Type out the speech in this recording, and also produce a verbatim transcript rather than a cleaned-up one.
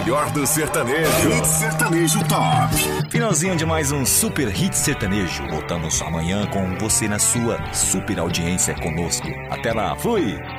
melhor do sertanejo. Hit Sertanejo Top. Finalzinho de mais um Super Hit Sertanejo. Voltamos amanhã com você na sua super audiência conosco. Até lá, fui!